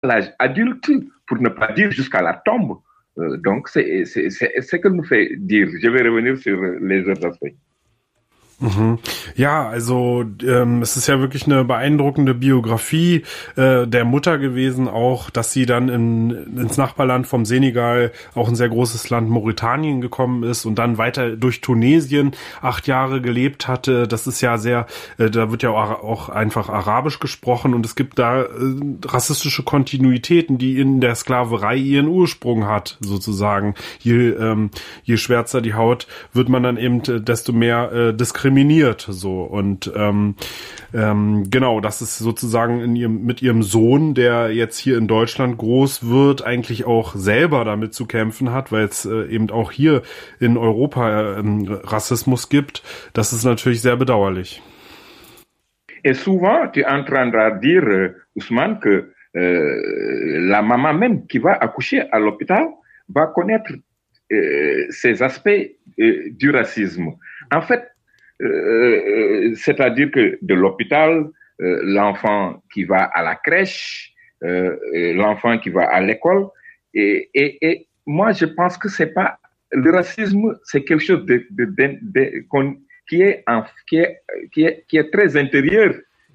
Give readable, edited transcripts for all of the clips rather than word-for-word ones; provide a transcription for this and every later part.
l'âge adulte, pour ne pas dire jusqu'à la tombe. Donc, c'est ce que nous fait dire. Je vais revenir sur les autres aspects. Mhm. Ja, also es ist ja wirklich eine beeindruckende Biografie der Mutter gewesen, auch, dass sie dann ins Nachbarland vom Senegal, auch ein sehr großes Land Mauretanien gekommen ist und dann weiter durch Tunesien 8 Jahre gelebt hatte. Das ist ja sehr, da wird ja auch einfach Arabisch gesprochen und es gibt da rassistische Kontinuitäten, die in der Sklaverei ihren Ursprung hat, sozusagen. Je schwärzer die Haut, wird man dann eben desto mehr diskriminiert, so, und genau, das ist sozusagen mit ihrem Sohn, der jetzt hier in Deutschland groß wird, eigentlich auch selber damit zu kämpfen hat, weil es eben auch hier in Europa Rassismus gibt. Das ist natürlich sehr bedauerlich. Et souvent, tu entendras dire, Ousmane, que la maman même qui va accoucher à l'hôpital va connaître ces aspects du racisme. En fait, c'est-à-dire que de l'hôpital, l'enfant qui va à la crèche, l'enfant qui va à l'école, et moi je pense que c'est pas le racisme, c'est quelque chose qui est très intérieur,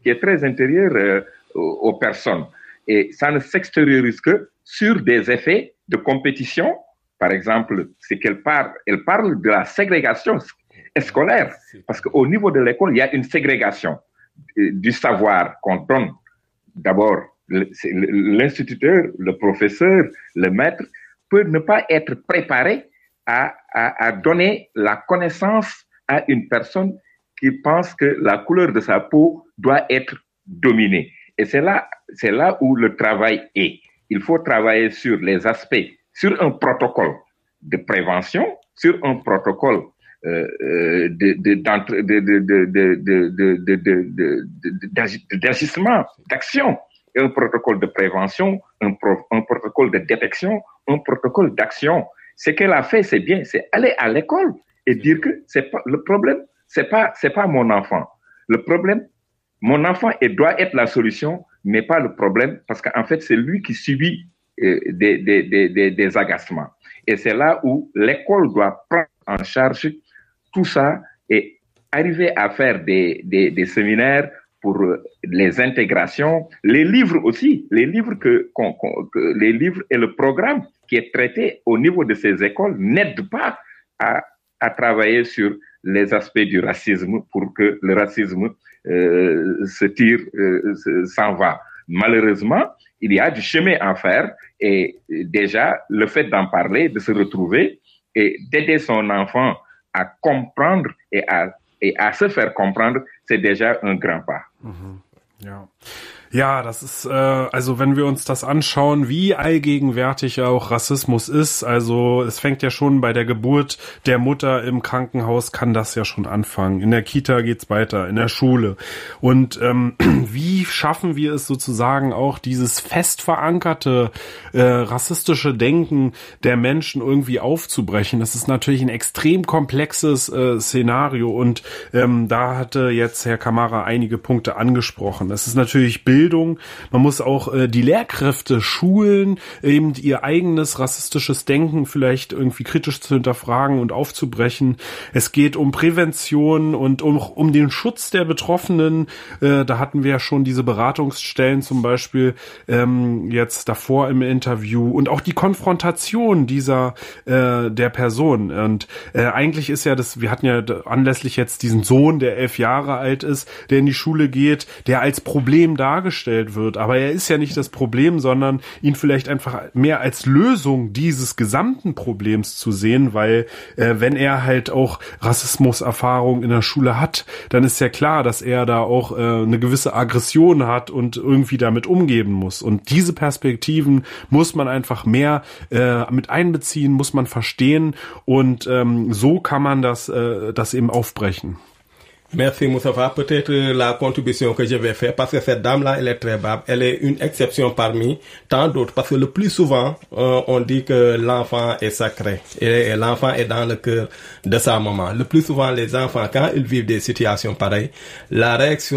aux personnes, et ça ne s'extériorise que sur des effets de compétition. Par exemple, c'est elle parle de la ségrégation scolaire, parce qu'au niveau de l'école, il y a une ségrégation du savoir qu'on donne. D'abord, l'instituteur, le professeur, le maître peut ne pas être préparé à donner la connaissance à une personne qui pense que la couleur de sa peau doit être dominée. Et c'est là où le travail est. Il faut travailler sur les aspects, sur un protocole de prévention, sur un protocole d'agissement, d'action, un protocole de prévention, un protocole de détection, un protocole d'action. Ce qu'elle a fait, c'est bien, c'est aller à l'école et dire que c'est pas le problème, c'est pas mon enfant. Le problème, mon enfant, il doit être la solution, mais pas le problème, parce qu'en fait, c'est lui qui subit des agacements. Et c'est là où l'école doit prendre en charge tout ça et arriver à faire des séminaires pour les intégrations, les livres aussi, les livres les livres et le programme qui est traité au niveau de ces écoles n'aident pas à travailler sur les aspects du racisme pour que le racisme s'en va. Malheureusement, il y a du chemin à faire et déjà le fait d'en parler, de se retrouver et d'aider son enfant à comprendre et à se faire comprendre, c'est déjà un grand pas. Mhm. Ja. Ja, das ist, also wenn wir uns das anschauen, wie allgegenwärtig auch Rassismus ist, also es fängt ja schon bei der Geburt der Mutter im Krankenhaus, kann das ja schon anfangen. In der Kita geht's weiter, in der Schule. Und wie schaffen wir es sozusagen auch, dieses fest verankerte rassistische Denken der Menschen irgendwie aufzubrechen? Das ist natürlich ein extrem komplexes Szenario und da hatte jetzt Herr Camara einige Punkte angesprochen. Das ist natürlich Bildung. Man muss auch die Lehrkräfte schulen, eben ihr eigenes rassistisches Denken vielleicht irgendwie kritisch zu hinterfragen und aufzubrechen. Es geht um Prävention und um den Schutz der Betroffenen. Da hatten wir ja schon diese Beratungsstellen zum Beispiel jetzt davor im Interview und auch die Konfrontation der Person. Und eigentlich ist ja wir hatten ja anlässlich jetzt diesen Sohn, der 11 Jahre alt ist, der in die Schule geht, der als Problem dargestellt wird. Aber er ist ja nicht das Problem, sondern ihn vielleicht einfach mehr als Lösung dieses gesamten Problems zu sehen, weil wenn er halt auch Rassismuserfahrung in der Schule hat, dann ist ja klar, dass er da auch eine gewisse Aggression hat und irgendwie damit umgehen muss. Und diese Perspektiven muss man einfach mehr mit einbeziehen, muss man verstehen und so kann man das eben aufbrechen. Merci Moustapha. Peut-être la contribution que je vais faire, parce que cette dame-là, elle est très brave. Elle est une exception parmi tant d'autres. Parce que le plus souvent, on dit que l'enfant est sacré. Et l'enfant est dans le cœur de sa maman. Le plus souvent, les enfants, quand ils vivent des situations pareilles, la réaction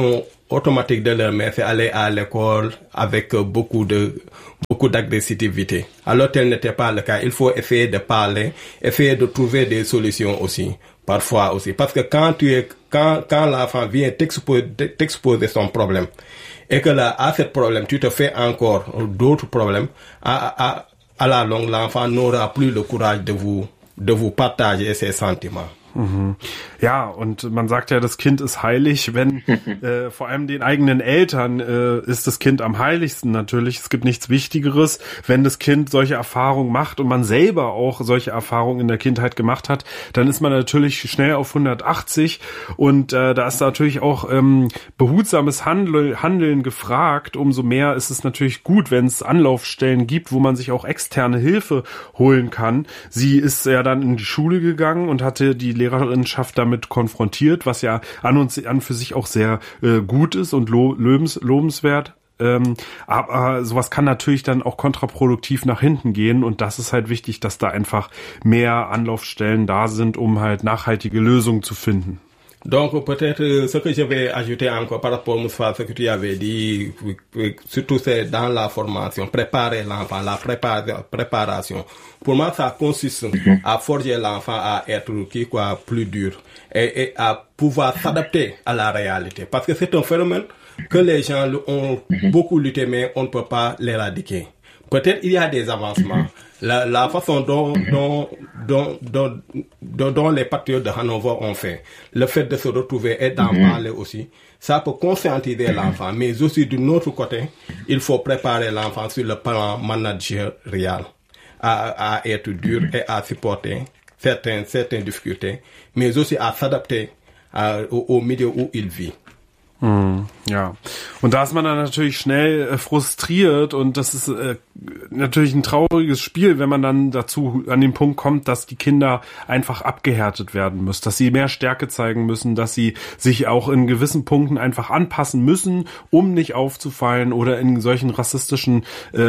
automatique de leur mère, c'est aller à l'école avec beaucoup d'agressivité. Alors tel n'était pas le cas. Il faut essayer de parler, essayer de trouver des solutions aussi, parfois aussi. Parce que quand l'enfant vient t'exposer son problème, et que là, à ce problème, tu te fais encore d'autres problèmes, à la longue, l'enfant n'aura plus le courage de vous partager ses sentiments. Mhm. Ja, und man sagt ja, das Kind ist heilig, wenn vor allem den eigenen Eltern ist das Kind am heiligsten natürlich. Es gibt nichts Wichtigeres, wenn das Kind solche Erfahrungen macht und man selber auch solche Erfahrungen in der Kindheit gemacht hat, dann ist man natürlich schnell auf 180 und da ist natürlich auch behutsames Handeln gefragt. Umso mehr ist es natürlich gut, wenn es Anlaufstellen gibt, wo man sich auch externe Hilfe holen kann. Sie ist ja dann in die Schule gegangen und hatte die Lehrerinnenschaft damit konfrontiert, was ja an für sich auch sehr gut ist und lobenswert. Aber sowas kann natürlich dann auch kontraproduktiv nach hinten gehen und das ist halt wichtig, dass da einfach mehr Anlaufstellen da sind, um halt nachhaltige Lösungen zu finden. Donc peut-être ce que je vais ajouter encore par rapport à ce que tu avais dit, surtout c'est dans la formation, préparer l'enfant, la préparation. Pour moi, ça consiste à forger l'enfant à être plus dur et à pouvoir s'adapter à la réalité. Parce que c'est un phénomène que les gens ont beaucoup lutté, mais on ne peut pas l'éradiquer. Peut-être il y a des avancements. La façon dont les patriotes de Hanovre ont fait, le fait de se retrouver et d'en parler aussi, ça peut conscientiser l'enfant. Mais aussi d'un autre côté, il faut préparer l'enfant sur le plan managérial à être dur et à supporter certaines difficultés, mais aussi à s'adapter au milieu où il vit. Ja, und da ist man dann natürlich schnell frustriert und das ist natürlich ein trauriges Spiel, wenn man dann dazu an den Punkt kommt, dass die Kinder einfach abgehärtet werden müssen, dass sie mehr Stärke zeigen müssen, dass sie sich auch in gewissen Punkten einfach anpassen müssen, um nicht aufzufallen oder in solchen rassistischen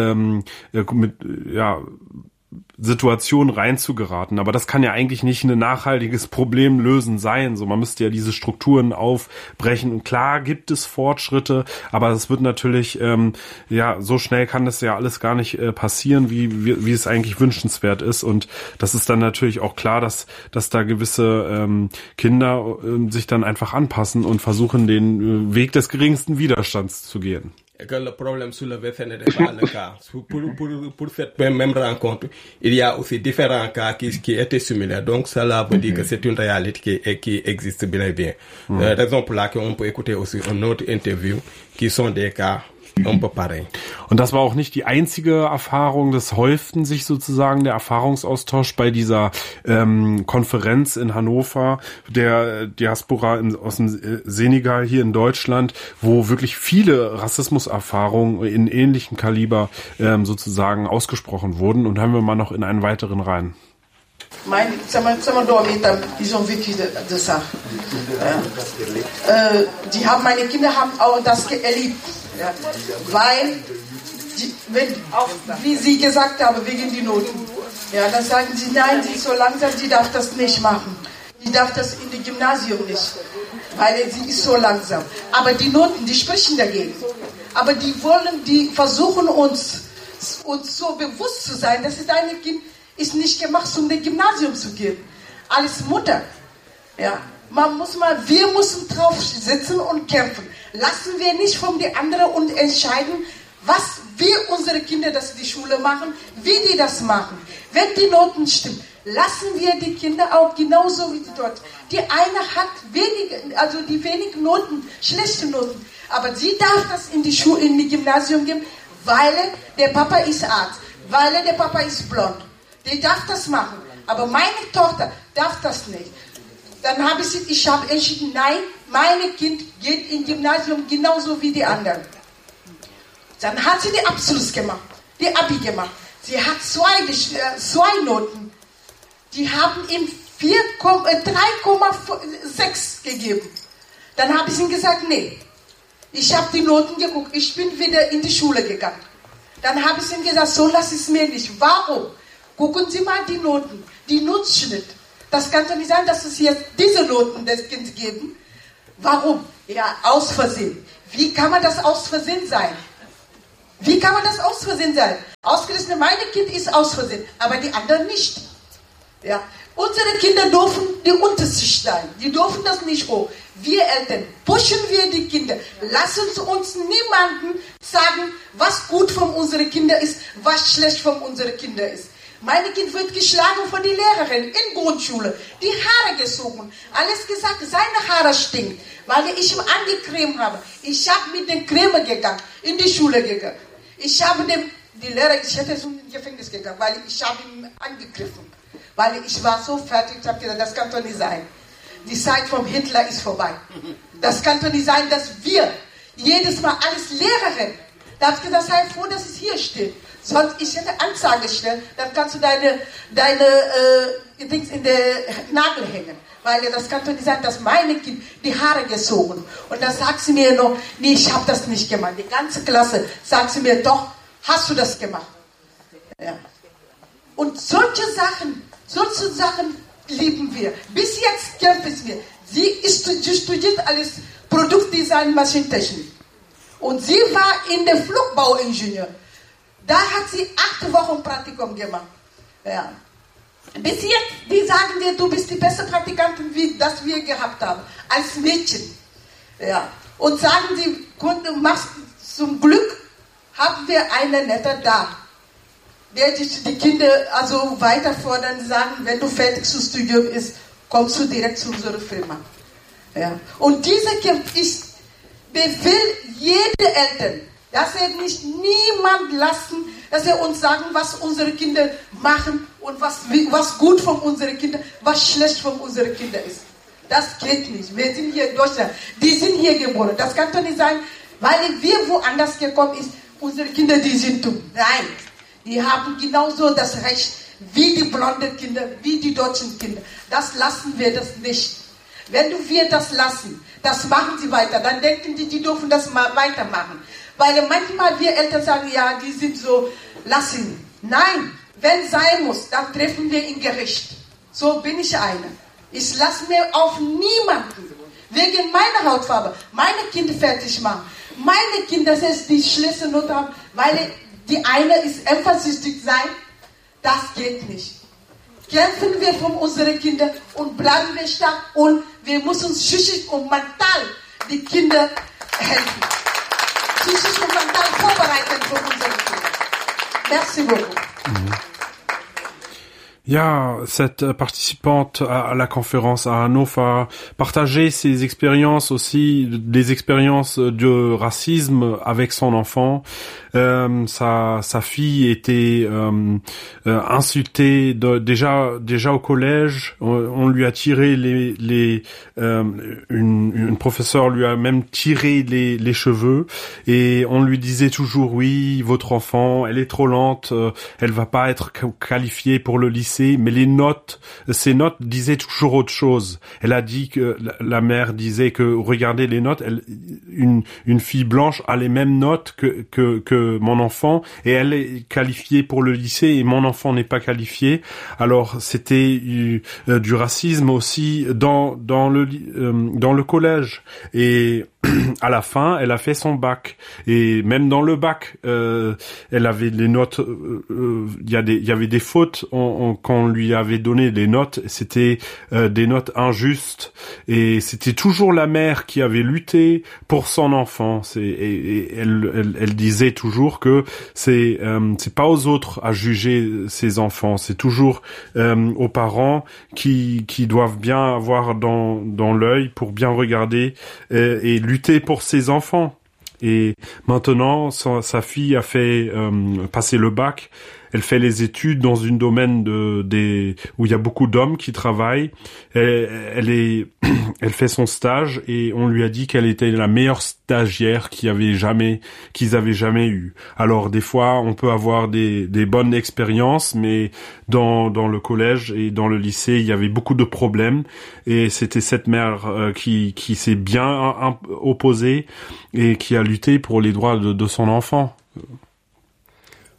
Situation reinzugeraten. Aber das kann ja eigentlich nicht ein nachhaltiges Problem lösen sein. So, man müsste ja diese Strukturen aufbrechen. Und klar gibt es Fortschritte, aber es wird natürlich, so schnell kann das ja alles gar nicht passieren, wie es eigentlich wünschenswert ist. Und das ist dann natürlich auch klar, dass da gewisse Kinder sich dann einfach anpassen und versuchen, den Weg des geringsten Widerstands zu gehen. Et que le problème soulevé, ce n'était pas le cas. Pour cette même rencontre, il y a aussi différents cas qui étaient similaires. Donc, cela veut dire que c'est une réalité qui existe bien et bien. Raison pour laquelle on peut écouter aussi une autre interview qui sont des cas un peu pareils. Und das war auch nicht die einzige Erfahrung, das häuften sich sozusagen der Erfahrungsaustausch bei dieser Konferenz in Hannover, der Diaspora aus dem Senegal hier in Deutschland, wo wirklich viele Rassismuserfahrungen in ähnlichem Kaliber sozusagen ausgesprochen wurden. Und hören wir mal noch in einen weiteren rein. Meine Kinder haben auch das erlebt. Ja, weil, wie Sie gesagt haben, wegen die Noten. Ja, dann sagen sie, nein, sie ist so langsam, sie darf das nicht machen. Sie darf das in dem Gymnasium nicht, weil sie ist so langsam. Aber die Noten, die sprechen dagegen. Aber die versuchen uns so bewusst zu sein, dass dein Kind ist nicht gemacht, um ins Gymnasium zu gehen. Als Mutter. Ja, wir müssen drauf sitzen und kämpfen. Lassen wir nicht von den anderen und entscheiden, was wir unsere Kinder, dass die Schule machen, wie die das machen. Wenn die Noten stimmen, lassen wir die Kinder auch genauso wie die dort. Die eine hat wenig Noten, schlechte Noten, aber sie darf das in die Gymnasium geben, weil der Papa ist Arzt, weil der Papa ist blond. Die darf das machen, aber meine Tochter darf das nicht. Dann habe ich entschieden, nein, mein Kind geht ins Gymnasium genauso wie die anderen. Dann hat sie den Abschluss gemacht, die Abi gemacht. Sie hat zwei Noten. Die haben ihm 3,6 gegeben. Dann habe ich ihm gesagt, nee, ich habe die Noten geguckt, ich bin wieder in die Schule gegangen. Dann habe ich ihm gesagt, so lass es mir nicht. Warum? Gucken Sie mal die Noten, die Nutzschnitt. Das kann doch nicht sein, dass es jetzt diese Noten des Kindes geben. Warum? Ja, aus Versehen. Wie kann man das aus Versehen sein? Wie kann man das aus Versehen sein? Ausgerechnet, mein Kind ist aus Versehen, aber die anderen nicht. Ja. Unsere Kinder dürfen die Unterschicht sein. Die dürfen das nicht hoch. Wir Eltern pushen wir die Kinder. Lassen Sie uns niemanden sagen, was gut von unseren Kindern ist, was schlecht von unseren Kindern ist. Mein Kind wird geschlagen von der Lehrerin in Grundschule. Die Haare gezogen. Alles gesagt, seine Haare stinkt, weil ich ihm angecremt habe. Ich habe mit dem Creme gegangen, in die Schule gegangen. Ich habe die Lehrer, ich hätte so ins Gefängnis gegangen, weil ich habe ihn angegriffen. Weil ich war so fertig, ich habe gesagt, das kann doch nicht sein. Die Zeit vom Hitler ist vorbei. Das kann doch nicht sein, dass wir jedes Mal alles Lehrerin. Da habe ich gesagt, sei froh, dass es hier steht. Sonst, ich hätte Anzeige stellen, dann kannst du deine Dings in den Nagel hängen. Weil das kann doch nicht sein, dass meine Kind die Haare gezogen. Und dann sagt sie mir noch, nee, ich habe das nicht gemacht. Die ganze Klasse sagt sie mir, doch, hast du das gemacht. Ja. Und solche Sachen lieben wir. Bis jetzt kämpfen wir. Sie studiert alles Produktdesign, Maschinentechnik. Und sie war in der Flugbauingenieur. Da hat sie 8 Wochen Praktikum gemacht. Ja. Bis jetzt, die sagen dir, du bist die beste Praktikantin, wie das wir gehabt haben, als Mädchen. Ja. Und sagen sie, zum Glück haben wir einen Netter da, der die Kinder also weiter fordern, sagen, wenn du fertig zu Studium bist, kommst du direkt zu unserer Firma. Ja. Und dieser Kampf befehlt jede Eltern, dass er nicht niemand lassen, dass er uns sagen, was unsere Kinder machen und was gut von unseren Kindern, was schlecht von unseren Kindern ist. Das geht nicht. Wir sind hier in Deutschland. Die sind hier geboren. Das kann doch nicht sein, weil wir woanders gekommen sind. Unsere Kinder, die sind dumm. Nein. Die haben genauso das Recht wie die blonden Kinder, wie die deutschen Kinder. Das lassen wir das nicht. Wenn wir das lassen, das machen sie weiter, dann denken die dürfen das mal weitermachen. Weil manchmal wir Eltern sagen, ja, die sind so, lass ihn. Nein, wenn sein muss, dann treffen wir ihn Gericht. So bin ich einer. Ich lasse mir auf niemanden, wegen meiner Hautfarbe, meine Kinder fertig machen. Meine Kinder, das ist die schlechte Not haben, weil die eine ist eifersüchtig sein, das geht nicht. Kämpfen wir für unsere Kinder und bleiben wir stark und wir müssen uns psychisch und mental die Kinder helfen. Psychisch und mental vorbereiten für unsere Kinder. Merci beaucoup. Ja, cette participante à la conférence à Hannover a partagé ses expériences aussi, des expériences de racisme avec son enfant. Sa fille était insultée déjà au collège. On lui a tiré une professeure lui a même tiré les cheveux et on lui disait toujours oui, votre enfant, elle est trop lente, elle va pas être qualifiée pour le lycée. Mais ses notes disaient toujours autre chose. Elle a dit que la mère disait que regardez les notes, une fille blanche a les mêmes notes que mon enfant et elle est qualifiée pour le lycée et mon enfant n'est pas qualifié. Alors c'était du racisme aussi dans le collège et à la fin, elle a fait son bac et même dans le bac, elle avait les notes. Il y avait des fautes quand on lui avait donné les notes. C'était des notes injustes et c'était toujours la mère qui avait lutté pour son enfant. Et elle disait toujours que c'est pas aux autres à juger ses enfants. C'est toujours aux parents qui doivent bien avoir dans l'œil pour bien regarder et lutter pour ses enfants. Et maintenant, sa fille a fait passer le bac. Elle fait les études dans une domaine où il y a beaucoup d'hommes qui travaillent. Elle fait son stage et on lui a dit qu'elle était la meilleure stagiaire qu'ils avaient jamais eu. Alors des fois, on peut avoir des bonnes expériences, mais dans le collège et dans le lycée, il y avait beaucoup de problèmes et c'était cette mère qui s'est bien opposée et qui a lutté pour les droits de son enfant.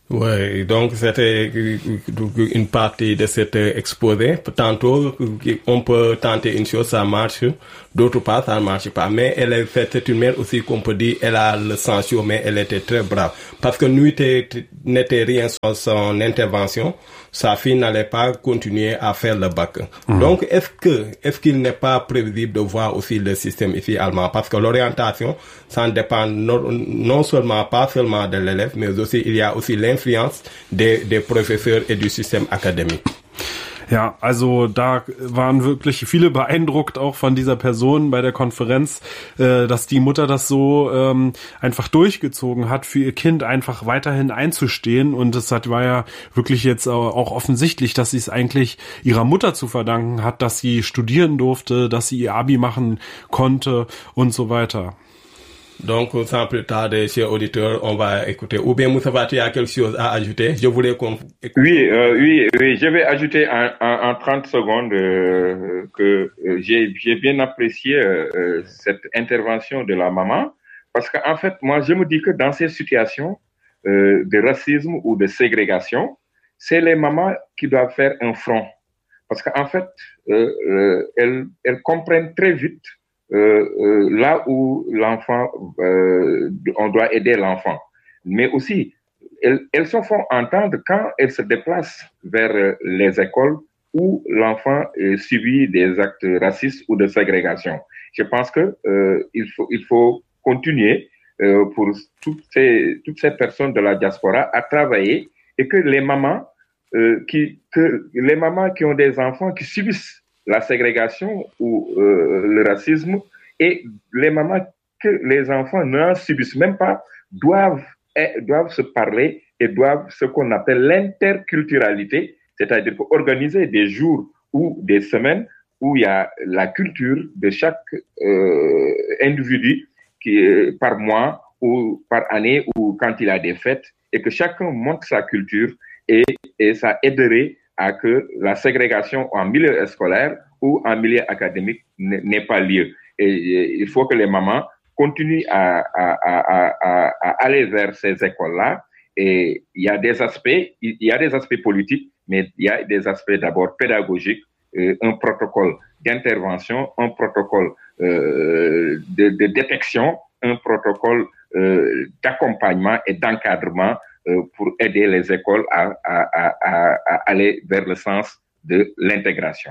Ouais, donc c'était une partie de cet exposé. Tantôt, on peut tenter une chose, ça marche, d'autres pas, ça ne marche pas. Mais elle est faite une mère aussi qu'on peut dire, elle a le sens chaud, mais elle était très brave. Parce que nous n'était rien sans son intervention, sa fille n'allait pas continuer à faire le bac. Donc, est-ce qu'il n'est pas prévisible de voir aussi le système ici allemand? Parce que l'orientation, ça dépend non seulement, pas seulement de l'élève, mais aussi, il y a aussi l'influence des Professeurs et du System akademique. Ja, also da waren wirklich viele beeindruckt auch von dieser Person bei der Konferenz, dass die Mutter das so einfach durchgezogen hat, für ihr Kind einfach weiterhin einzustehen. Und es war ja wirklich jetzt auch offensichtlich, dass sie es eigentlich ihrer Mutter zu verdanken hat, dass sie studieren durfte, dass sie ihr Abi machen konnte und so weiter. Donc, sans plus tarder, chers auditeurs, on va écouter. Ou bien, Moussa, tu as quelque chose à ajouter? Je voulais qu'on... Oui, je vais ajouter en 30 secondes que j'ai bien apprécié cette intervention de la maman, parce qu'en fait, moi, je me dis que dans ces situations de racisme ou de ségrégation, c'est les mamans qui doivent faire un front. Parce qu'en fait, elles comprennent très vite là où l'enfant, on doit aider l'enfant. Mais aussi, elles se font entendre quand elles se déplacent vers les écoles où l'enfant subit des actes racistes ou de ségrégation. Je pense que il faut continuer pour toutes ces personnes de la diaspora à travailler, et que les mamans qui ont des enfants qui subissent la ségrégation ou le racisme, et les mamans que les enfants n'en subissent même pas doivent se parler et doivent ce qu'on appelle l'interculturalité, c'est-à-dire organiser des jours ou des semaines où il y a la culture de chaque individu par mois ou par année ou quand il a des fêtes, et que chacun montre sa culture, et ça aiderait à que la ségrégation en milieu scolaire ou en milieu académique n'ait pas lieu. Et il faut que les mamans continuent à aller vers ces écoles-là. Et il y a des aspects politiques, mais il y a des aspects d'abord pédagogiques, un protocole d'intervention, un protocole de détection, un protocole d'accompagnement et d'encadrement pour aider les écoles à aller vers le sens de l'intégration.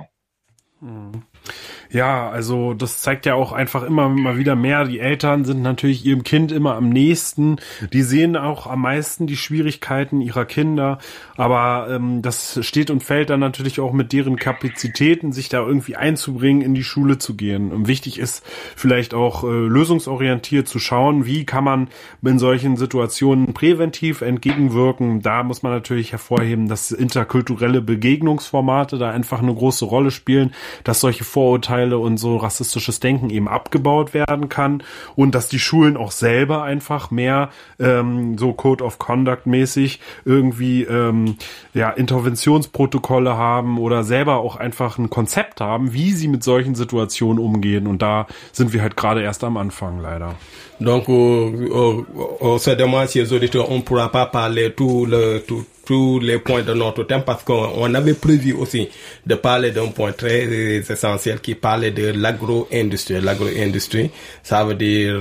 Ja, also das zeigt ja auch einfach immer mal wieder mehr. Die Eltern sind natürlich ihrem Kind immer am nächsten. Die sehen auch am meisten die Schwierigkeiten ihrer Kinder. Aber das steht und fällt dann natürlich auch mit deren Kapazitäten, sich da irgendwie einzubringen, in die Schule zu gehen. Und wichtig ist vielleicht auch lösungsorientiert zu schauen, wie kann man in solchen Situationen präventiv entgegenwirken. Da muss man natürlich hervorheben, dass interkulturelle Begegnungsformate da einfach eine große Rolle spielen, dass solche Vorurteile und so rassistisches Denken eben abgebaut werden kann, und dass die Schulen auch selber einfach mehr so Code of Conduct mäßig irgendwie Interventionsprotokolle haben oder selber auch einfach ein Konzept haben, wie sie mit solchen Situationen umgehen, und da sind wir halt gerade erst am Anfang leider. Donc, c'est dommage, chers auditeurs, on ne pourra pas parler tous les points de notre thème, parce qu'on avait prévu aussi de parler d'un point très essentiel qui parlait de l'agro-industrie. L'agro-industrie, ça veut dire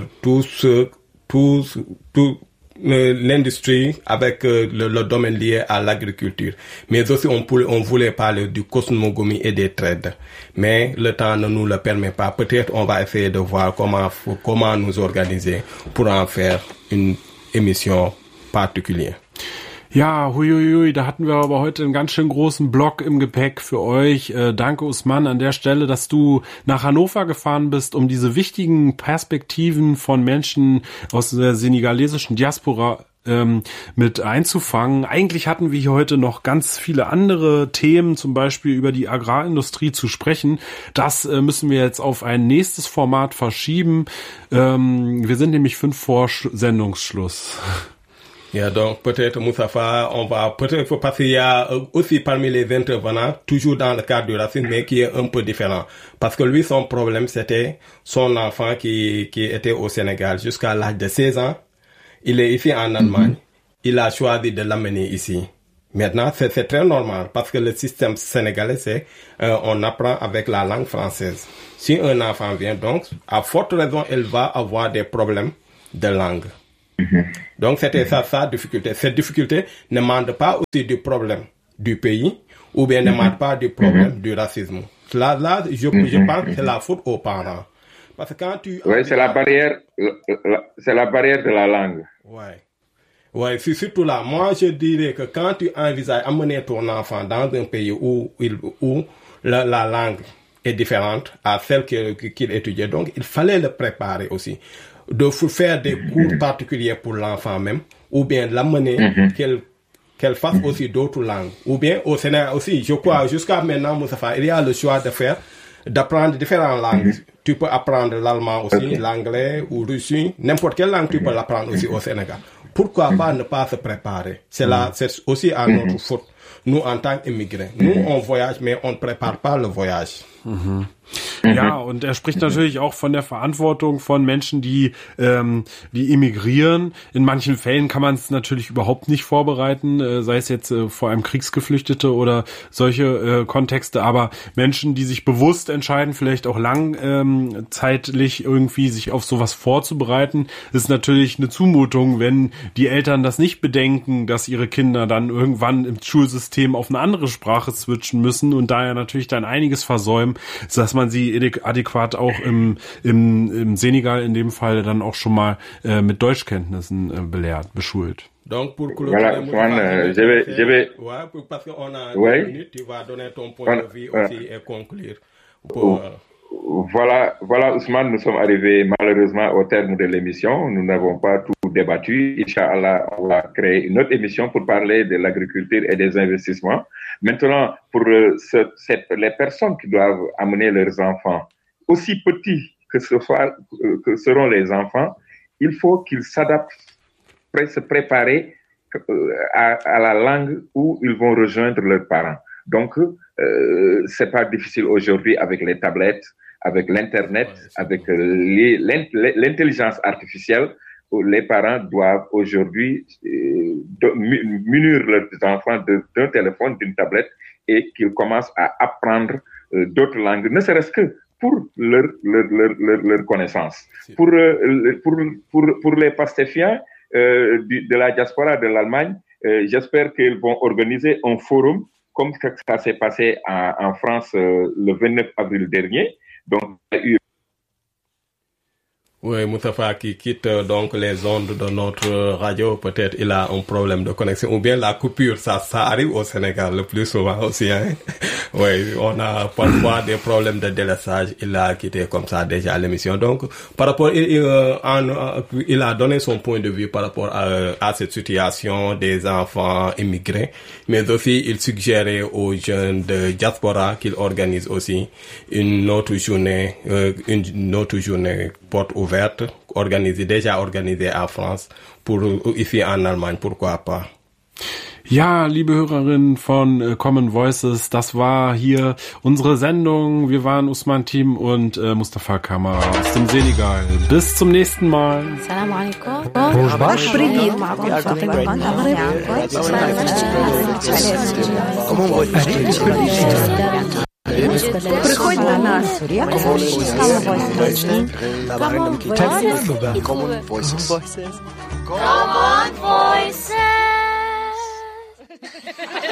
l'industrie avec le domaine lié à l'agriculture. Mais aussi on voulait parler du cosmogonie et des trades. Mais le temps ne nous le permet pas. Peut-être on va essayer de voir comment nous organiser pour en faire une émission particulière. Ja, huiuiui, da hatten wir aber heute einen ganz schön großen Block im Gepäck für euch. Danke, Usman, an der Stelle, dass du nach Hannover gefahren bist, um diese wichtigen Perspektiven von Menschen aus der senegalesischen Diaspora mit einzufangen. Eigentlich hatten wir hier heute noch ganz viele andere Themen, zum Beispiel über die Agrarindustrie zu sprechen. Das müssen wir jetzt auf ein nächstes Format verschieben. Wir sind nämlich 5 vor Sendungsschluss. Yeah, donc peut-être Moustapha, peut-être parce qu'il y a aussi parmi les intervenants, toujours dans le cadre du racisme, mais qui est un peu différent. Parce que lui, son problème, c'était son enfant qui était au Sénégal jusqu'à l'âge de 16 ans. Il est ici en Allemagne. il a choisi de l'amener ici. Maintenant, c'est très normal parce que le système sénégalais, c'est on apprend avec la langue française. Si un enfant vient, donc, à forte raison, il va avoir des problèmes de langue. Donc, c'était ça, difficulté. Cette difficulté ne demande pas aussi du problème du pays ou bien ne demande pas du problème du racisme. Là, je pense que c'est la faute aux parents. Parce que quand tu... Oui, c'est la barrière de la langue. Ouais, c'est surtout là. Moi, je dirais que quand tu envisages amener ton enfant dans un pays où la langue est différente à celle qu'il étudiait, donc il fallait le préparer aussi. De faire des cours particuliers pour l'enfant même, ou bien l'amener qu'elle fasse aussi d'autres langues. Ou bien au Sénégal aussi, je crois, jusqu'à maintenant, Moustapha, il y a le choix d'apprendre différentes langues. Tu peux apprendre l'allemand aussi, l'anglais ou le russe, n'importe quelle langue tu peux l'apprendre aussi au Sénégal. Pourquoi pas ne pas se préparer? C'est aussi à notre faute. Nous, en tant qu'immigrés. Nous, on voyage, mais on ne prépare pas le voyage. Ja, und er spricht natürlich auch von der Verantwortung von Menschen, die emigrieren. In manchen Fällen kann man es natürlich überhaupt nicht vorbereiten, sei es jetzt vor allem Kriegsgeflüchtete oder solche Kontexte, aber Menschen, die sich bewusst entscheiden, vielleicht auch langzeitlich irgendwie sich auf sowas vorzubereiten, ist natürlich eine Zumutung, wenn die Eltern das nicht bedenken, dass ihre Kinder dann irgendwann im Schulsystem auf eine andere Sprache switchen müssen und daher natürlich dann einiges versäumen, dass man sie adäquat auch im Senegal in dem Fall dann auch schon mal mit Deutschkenntnissen beschult. Donc pour voilà, je vais parce qu'on a 2 minutes, tu vas donner ton point de vue aussi et conclure. Voilà, Ousmane, nous sommes arrivés malheureusement au terme de l'émission. Nous n'avons pas tout débattu. Inch'Allah, on va créer une autre émission pour parler de l'agriculture et des investissements. Maintenant, pour les personnes qui doivent amener leurs enfants, aussi petits que seront les enfants, il faut qu'ils s'adaptent, se préparer à la langue où ils vont rejoindre leurs parents. Donc, c'est pas difficile aujourd'hui avec les tablettes, avec l'internet, avec l'intelligence artificielle. Les parents doivent aujourd'hui munir leurs enfants d'un téléphone, d'une tablette, et qu'ils commencent à apprendre d'autres langues, ne serait-ce que pour leur connaissance. Pour les pastéfiens de la diaspora de l'Allemagne, j'espère qu'ils vont organiser un forum comme ça s'est passé en France le 29 avril dernier. Donc, il y a eu... Oui, Moustapha qui quitte donc les ondes de notre radio, peut-être il a un problème de connexion, ou bien la coupure, ça arrive au Sénégal le plus souvent aussi, hein. Oui, on a parfois des problèmes de délaissage, il a quitté comme ça déjà l'émission. Donc, par rapport, il a donné son point de vue par rapport à cette situation des enfants immigrés, mais aussi il suggérait aux jeunes de diaspora qu'ils organisent aussi une autre journée porte ouverte, déjà organisée en France, pour ici en Allemagne, pourquoi pas. Ja, liebe Hörerinnen von Common Voices, das war hier unsere Sendung. Wir waren Usman Team und Mustafa Kamara aus dem Senegal. Bis zum nächsten Mal. Salam alaikum. Приходь до нас. Common Voices.